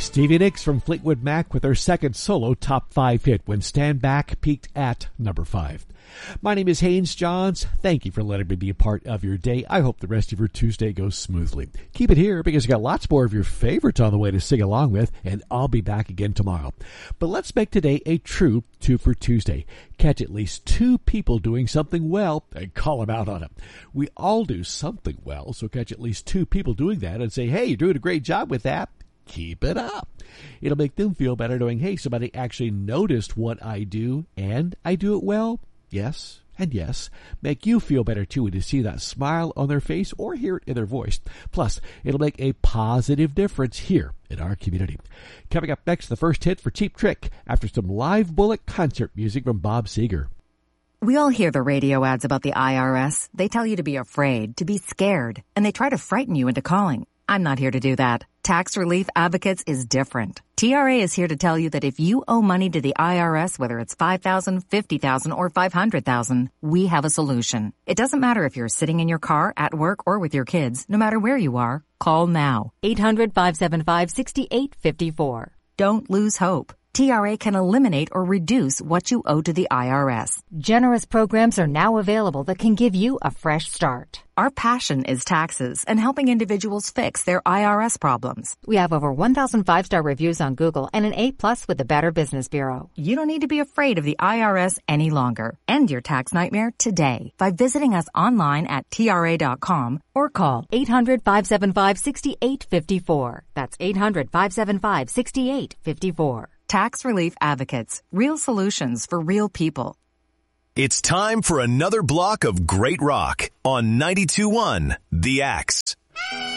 Stevie Nicks from Fleetwood Mac with their second solo top 5 hit when Stand Back peaked at number 5. My name is Haynes Johns. Thank you for letting me be a part of your day. I hope the rest of your Tuesday goes smoothly. Keep it here because you got lots more of your favorites on the way to sing along with, and I'll be back again tomorrow. But let's make today a true 2 for Tuesday. Catch at least 2 people doing something well and call them out on it. We all do something well, so catch at least 2 people doing that and say, hey, you're doing a great job with that. Keep it up. It'll make them feel better knowing, hey, somebody actually noticed what I do and I do it well. Yes, and yes, make you feel better too to see that smile on their face or hear it in their voice. Plus, it'll make a positive difference here in our community. Coming up next, the first hit for Cheap Trick after some live Bullet concert music from Bob Seger. We all hear the radio ads about the IRS. They tell you to be afraid, to be scared, and they try to frighten you into calling. I'm not here to do that. Tax Relief Advocates is different. TRA is here to tell you that if you owe money to the IRS, whether it's $5,000, $50,000, or $500,000, we have a solution. It doesn't matter if you're sitting in your car, at work, or with your kids. No matter where you are, call now. 800-575-6854. Don't lose hope. TRA can eliminate or reduce what you owe to the IRS. Generous programs are now available that can give you a fresh start. Our passion is taxes and helping individuals fix their IRS problems. We have over 1,000 5-star reviews on Google and an A+ with the Better Business Bureau. You don't need to be afraid of the IRS any longer. End your tax nightmare today by visiting us online at TRA.com or call 800-575-6854. That's 800-575-6854. Tax Relief Advocates. Real solutions for real people. It's time for another block of great rock on 92.1 The Axe.